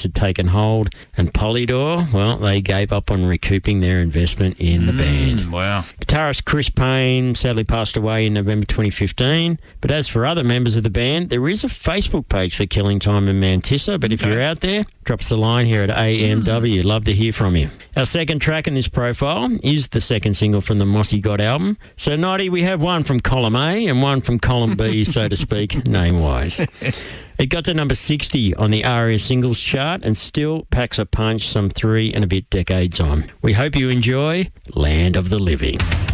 riots had taken hold, and Polydor, well, they gave up on recouping their investment in the band. Wow. Guitarist Chris Payne sadly passed away in November 2015. But as for other members of the band, there is a Facebook page for Killing Time in Mantissa. But if you're out there, drop us a line here at AMW. Love to hear from you. Our second track in this profile is the second single from the Mossy God album. So, Noddy, we have one from column A and one from column B, so to speak, name-wise. It got to number 60 on the ARIA singles chart and still packs a punch some 3 and a bit decades on. We hope you enjoy Land of the Living.